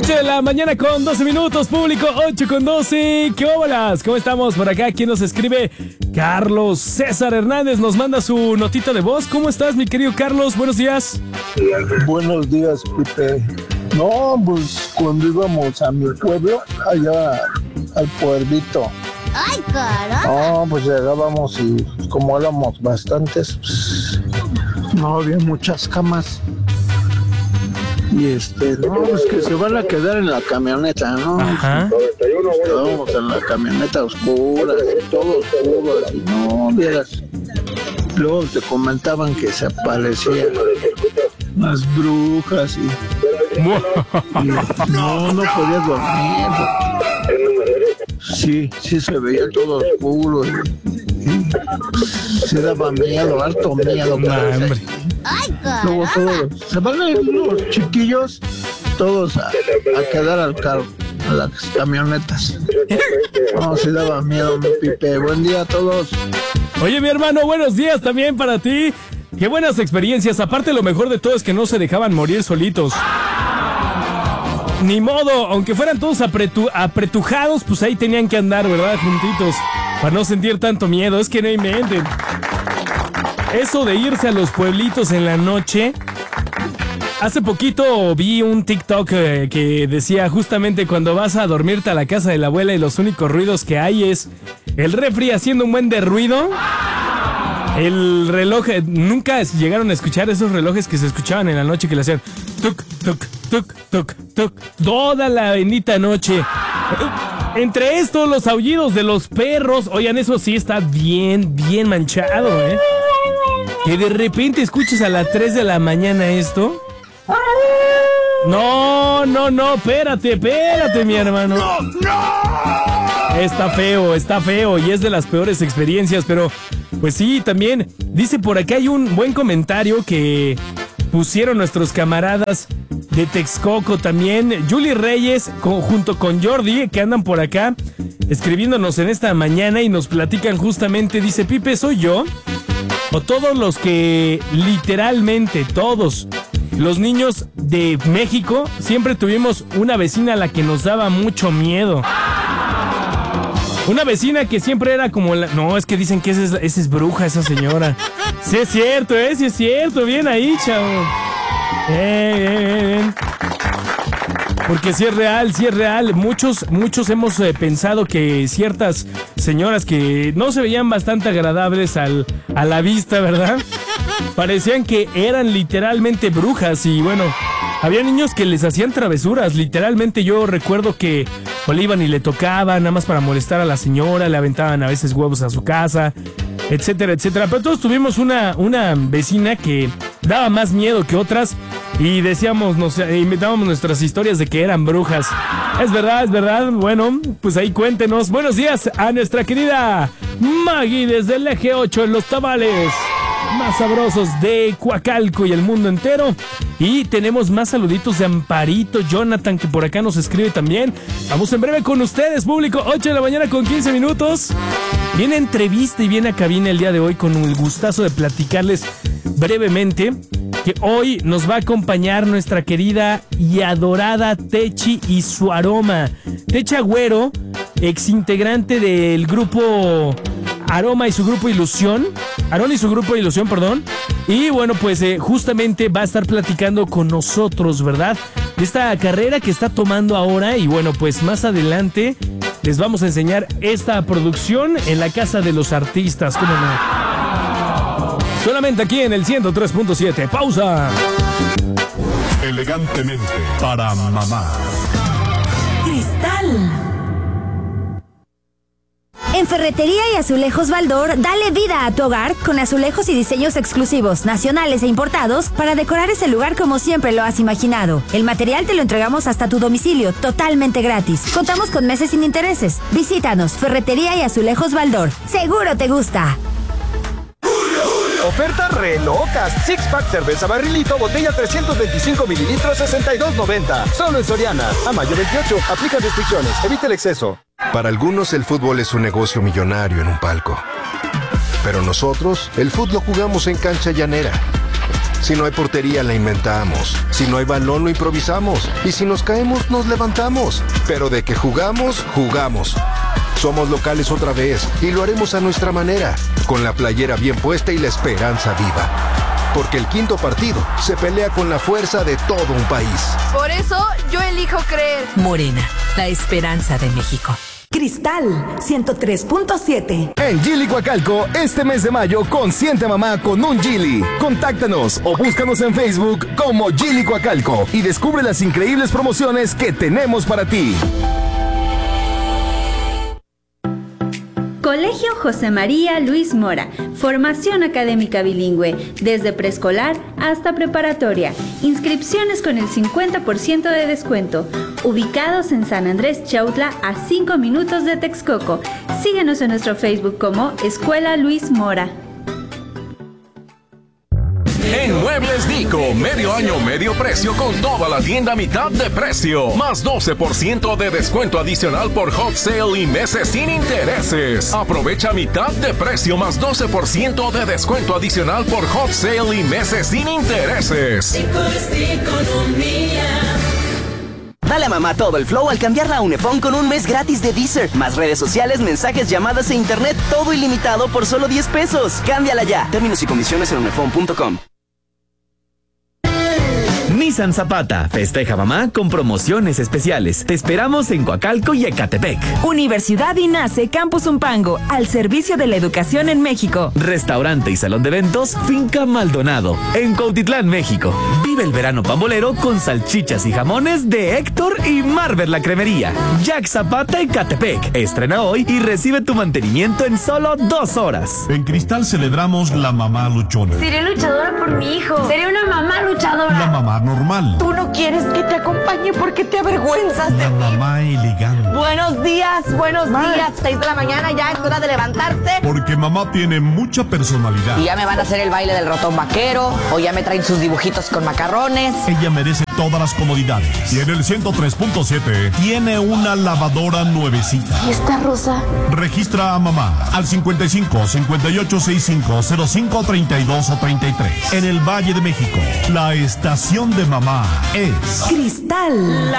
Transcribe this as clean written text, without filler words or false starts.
8 de la mañana con 12 minutos, público, 8 con 12. ¿Qué óvalas? ¿Cómo estamos por acá? ¿Quién nos escribe? Carlos César Hernández nos manda su notita de voz. ¿Cómo estás, mi querido Carlos? Buenos días. Buenos días, Pipe. No, pues cuando íbamos a mi pueblo, allá al pueblito. ¡Ay, caramba! No, pues llegábamos y como éramos bastantes, pues, no había muchas camas. Y no, pues que se van a quedar en la camioneta, ¿no? Ajá. Nos quedábamos en la camioneta oscura, todo oscuro, así, no vieras. Luego te comentaban que se aparecían las brujas y no podías dormir. Sí se veía todo oscuro y se daba miedo, harto miedo. Hombre. ¡Ay, Luego caramba! todos, se van a ir los chiquillos todos a quedar al carro, a las camionetas. No, se daba miedo, mi Pipe. Buen día a todos. Oye, mi hermano, buenos días también para ti. Qué buenas experiencias. Aparte, lo mejor de todo es que no se dejaban morir solitos. Ni modo, aunque fueran todos apretujados, pues ahí tenían que andar, ¿verdad? Juntitos, para no sentir tanto miedo. Es que no inventen. Eso de irse a los pueblitos en la noche. Hace poquito vi un TikTok que decía justamente cuando vas a dormirte a la casa de la abuela y los únicos ruidos que hay es el refri haciendo un buen de ruido. El reloj, nunca llegaron a escuchar esos relojes que se escuchaban en la noche que le hacían tuc, tuc, tuc, tuc, tuc, toda la bendita noche. Entre estos, los aullidos de los perros, oigan, eso sí está bien manchado, Que de repente escuches a las 3 de la mañana esto. No, espérate, mi hermano. ¡No! Está feo y es de las peores experiencias, pero pues sí, también dice por acá hay un buen comentario que pusieron nuestros camaradas de Texcoco también. Julie Reyes junto con Jordi, que andan por acá escribiéndonos en esta mañana y nos platican justamente, dice Pipe, ¿soy yo? O todos los que literalmente, todos los niños de México, siempre tuvimos una vecina a la que nos daba mucho miedo. Una vecina que siempre era como la... No, es que dicen que esa es bruja, esa señora. Sí es cierto, sí es cierto. Bien ahí, chavo. Bien. Porque sí es real. Muchos hemos pensado que ciertas señoras que no se veían bastante agradables a la vista, ¿verdad? Parecían que eran literalmente brujas y bueno... Había niños que les hacían travesuras, literalmente yo recuerdo que le iban y le tocaban, nada más para molestar a la señora, le aventaban a veces huevos a su casa, etcétera, etcétera. Pero todos tuvimos una vecina que daba más miedo que otras y decíamos, inventábamos nuestras historias de que eran brujas. Es verdad, bueno, pues ahí cuéntenos. Buenos días a nuestra querida Maggie desde el eje 8 en Los Tamales más sabrosos de Coacalco y el mundo entero. Y tenemos más saluditos de Amparito Jonathan, que por acá nos escribe también. Vamos en breve con ustedes, público, 8 de la mañana con 15 minutos. Viene entrevista y viene a cabina el día de hoy con el gustazo de platicarles brevemente que hoy nos va a acompañar nuestra querida y adorada Techi y su aroma. Techi Agüero, ex integrante del grupo Aroma y su grupo Ilusión. Aarón y su grupo Ilusión, perdón. Y bueno, pues justamente va a estar platicando con nosotros, ¿verdad? De esta carrera que está tomando ahora. Y bueno, pues más adelante les vamos a enseñar esta producción en la Casa de los Artistas. ¿Cómo no? Solamente aquí en el 103.7. ¡Pausa! Elegantemente para mamá. Cristal. En Ferretería y Azulejos Baldor, dale vida a tu hogar con azulejos y diseños exclusivos, nacionales e importados para decorar ese lugar como siempre lo has imaginado. El material te lo entregamos hasta tu domicilio, totalmente gratis. Contamos con meses sin intereses. Visítanos, Ferretería y Azulejos Baldor. Seguro te gusta. Ofertas re locas. Six Pack cerveza barrilito, botella 325 mililitros, $62.90. Solo en Soriana. A mayo 28. Aplica restricciones. Evita el exceso. Para algunos el fútbol es un negocio millonario en un palco. Pero nosotros, el fútbol lo jugamos en cancha llanera. Si no hay portería, la inventamos. Si no hay balón, lo improvisamos. Y si nos caemos, nos levantamos. Pero de que jugamos, jugamos. Somos locales otra vez y lo haremos a nuestra manera, con la playera bien puesta y la esperanza viva. Porque el quinto partido se pelea con la fuerza de todo un país. Por eso yo elijo creer. Morena, la esperanza de México. Cristal 103.7. En Geely Coacalco, este mes de mayo, consiente a mamá con un Geely. Contáctanos o búscanos en Facebook como Geely Coacalco y descubre las increíbles promociones que tenemos para ti. Colegio José María Luis Mora, formación académica bilingüe, desde preescolar hasta preparatoria, inscripciones con el 50% de descuento, ubicados en San Andrés Chautla a 5 minutos de Texcoco. Síguenos en nuestro Facebook como Escuela Luis Mora. En Muebles Dico, medio año, medio precio con toda la tienda a mitad de precio. Más 12% de descuento adicional por Hot Sale y meses sin intereses. Aprovecha mitad de precio más 12% de descuento adicional por Hot Sale y meses sin intereses. Dico es economía. Dale a mamá todo el flow al cambiarla a Unifón con un mes gratis de Deezer. Más redes sociales, mensajes, llamadas e internet, todo ilimitado por solo 10 pesos. Cámbiala ya. Términos y condiciones en unifón.com. Nissan Zapata, festeja mamá con promociones especiales. Te esperamos en Coacalco y Ecatepec. Universidad INACE Campus Umpango, al servicio de la educación en México. Restaurante y salón de eventos Finca Maldonado, en Cuautitlán, México. Vive el verano pambolero con salchichas y jamones de Héctor y Marvel la Cremería. Jack Zapata Ecatepec. Estrena hoy y recibe tu mantenimiento en solo 2 horas. En Cristal celebramos la mamá luchona. Seré luchadora por mi hijo. Seré una mamá luchadora. La mamá normal. Tú no quieres que te acompañe porque te avergüenzas de mí. La mamá elegante. Buenos días. 6 de la mañana, ya es hora de levantarse. Porque mamá tiene mucha personalidad. Y ya me van a hacer el baile del ratón vaquero, o ya me traen sus dibujitos con macarrones. Ella merece todas las comodidades. Y en el 103.7 tiene una lavadora nuevecita. ¿Y esta rosa? Registra a mamá al 55 58 65 05 32 o 33. En el Valle de México, la estación de mamá es Cristal.